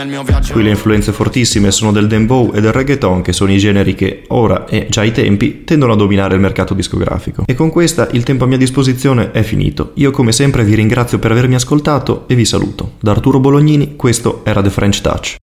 Qui le influenze fortissime sono del dembow e del reggaeton, che sono i generi che ora e già ai tempi tendono a dominare il mercato discografico. E con questa il tempo a mia disposizione è finito. Io come sempre vi ringrazio per avermi ascoltato e vi saluto. Da Arturo Bolognini, questo era The French Touch.